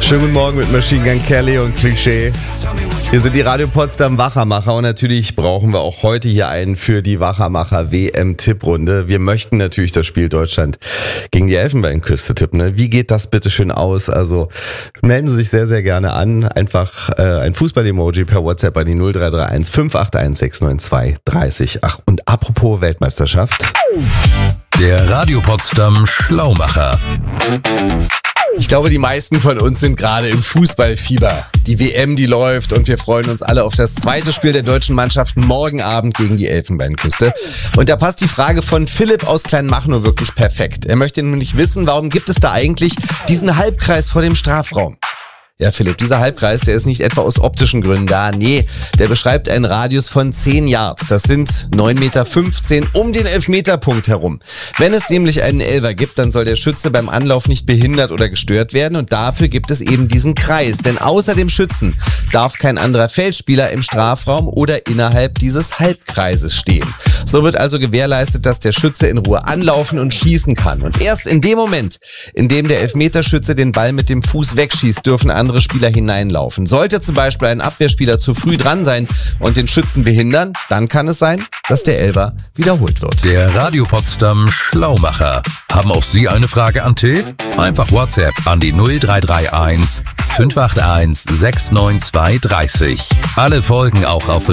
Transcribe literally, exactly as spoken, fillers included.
Schönen guten Morgen mit Machine Gun Kelly und Klischee. Wir sind die Radio Potsdam Wachermacher und natürlich brauchen wir auch heute hier einen für die Wachermacher W M-Tipprunde. Wir möchten natürlich das Spiel Deutschland gegen die Elfenbeinküste tippen. Ne? Wie geht das bitte schön aus? Also melden Sie sich sehr, sehr gerne an. Einfach äh, ein Fußball-Emoji per WhatsApp an die null drei drei eins fünf acht eins sechs neun zwei drei null. Ach, und apropos Weltmeisterschaft. Der Radio Potsdam Schlaumacher. Ich glaube, die meisten von uns sind gerade im Fußballfieber. Die W M, die läuft und wir freuen uns alle auf das zweite Spiel der deutschen Mannschaft morgen Abend gegen die Elfenbeinküste. Und da passt die Frage von Philipp aus Kleinmachnow wirklich perfekt. Er möchte nämlich wissen, warum gibt es da eigentlich diesen Halbkreis vor dem Strafraum? Ja, Philipp, dieser Halbkreis, der ist nicht etwa aus optischen Gründen da. Nee, der beschreibt einen Radius von zehn Yards. Das sind neun Komma fünfzehn Meter um den Elfmeterpunkt herum. Wenn es nämlich einen Elfer gibt, dann soll der Schütze beim Anlauf nicht behindert oder gestört werden. Und dafür gibt es eben diesen Kreis. Denn außer dem Schützen darf kein anderer Feldspieler im Strafraum oder innerhalb dieses Halbkreises stehen. So wird also gewährleistet, dass der Schütze in Ruhe anlaufen und schießen kann. Und erst in dem Moment, in dem der Elfmeterschütze den Ball mit dem Fuß wegschießt, dürfen andere andere Spieler hineinlaufen. Sollte zum Beispiel ein Abwehrspieler zu früh dran sein und den Schützen behindern, dann kann es sein, dass der Elfer wiederholt wird. Der Radio Potsdam Schlaumacher. Haben auch Sie eine Frage an Till? Einfach WhatsApp an die null drei drei eins fünf acht eins sechs neun zwei drei null. Alle Folgen auch auf